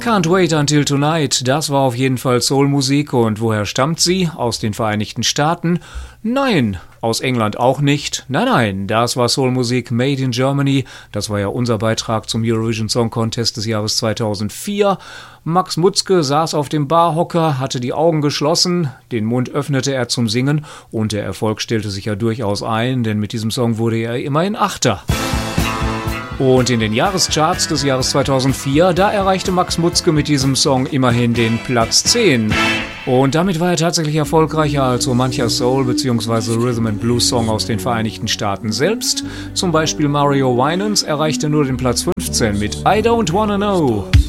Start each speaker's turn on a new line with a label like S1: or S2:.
S1: Can't Wait Until Tonight, das war auf jeden Fall Soulmusik. Und woher stammt sie? Aus den Vereinigten Staaten? Nein, aus England auch nicht. Nein, das war Soulmusik made in Germany. Das war ja unser Beitrag zum Eurovision Song Contest des Jahres 2004. Max Mutzke saß auf dem Barhocker, hatte die Augen geschlossen, den Mund öffnete er zum Singen und der Erfolg stellte sich ja durchaus ein, denn mit diesem Song wurde er immerhin Achter. Und in den Jahrescharts des Jahres 2004, da erreichte Max Mutzke mit diesem Song immerhin den Platz 10. Und damit war er tatsächlich erfolgreicher als so mancher Soul- bzw. Rhythm-and-Blues-Song aus den Vereinigten Staaten selbst. Zum Beispiel Mario Winans erreichte nur den Platz 15 mit I Don't Wanna Know.